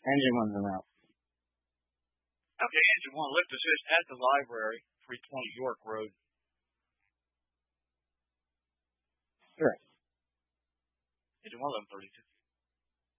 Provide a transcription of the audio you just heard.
Engine one's an out. Okay, engine one, lift assist at the library, 320 York Road. Sure. Engine one, 1132.